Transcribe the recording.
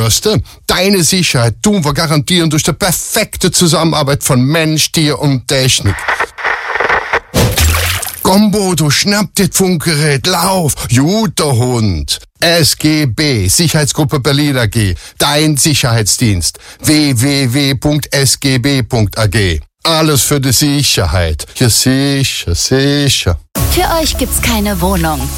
Weißt du, deine Sicherheit tun wir garantieren durch die perfekte Zusammenarbeit von Mensch, Tier und Technik. Komm, Bodo, schnapp dir das Funkgerät, lauf, guter Hund. SGB, Sicherheitsgruppe Berlin AG, dein Sicherheitsdienst. www.sgb.ag. Alles für die Sicherheit. Ja, sicher, sicher. Für euch gibt's keine Wohnung.